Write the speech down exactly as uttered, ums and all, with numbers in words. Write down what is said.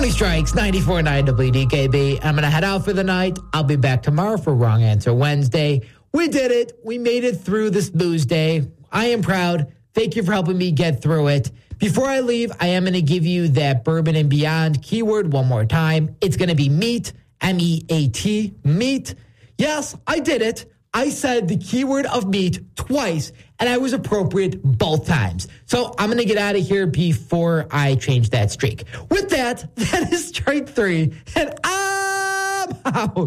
Tony Strikes, ninety-four point nine W D K B. I'm going to head out for the night. I'll be back tomorrow for Wrong Answer Wednesday. We did it. We made it through this booze day. I am proud. Thank you for helping me get through it. Before I leave, I am going to give you that Bourbon and Beyond keyword one more time. It's going to be meat, M E A T, meat. Yes, I did it. I said the keyword of meat twice, and I was appropriate both times. So I'm going to get out of here before I change that streak. With that, that is strike three, and I'm out.